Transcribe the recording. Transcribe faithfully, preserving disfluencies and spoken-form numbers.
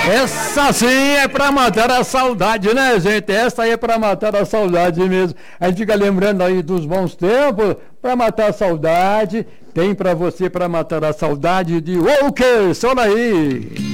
Essa sim é pra matar a saudade, né, gente? Essa aí é pra matar a saudade mesmo. A gente fica lembrando aí dos bons tempos. Pra matar a saudade, tem pra você pra matar a saudade de Walker. Olha aí.